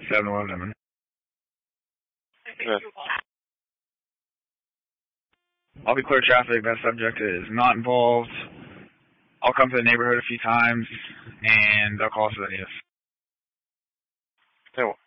7-Eleven. Yeah. I'll be clear traffic. That subject is not involved. I'll come to the neighborhood a few times, and they'll call us idiots. Hey,